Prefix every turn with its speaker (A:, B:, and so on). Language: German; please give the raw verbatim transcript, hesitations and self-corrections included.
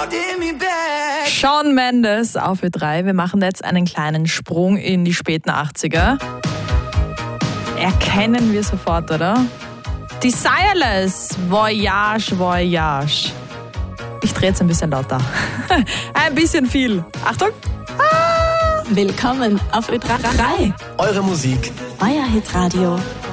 A: Shawn Mendes auf Ö drei. Wir machen jetzt einen kleinen Sprung in die späten achtziger. Erkennen wir sofort, oder? Die Desireless, Voyage, Voyage. Ich drehe jetzt ein bisschen lauter. Ein bisschen viel. Achtung.
B: Ah. Willkommen auf Ö drei.
C: Eure Musik.
B: Euer Hitradio.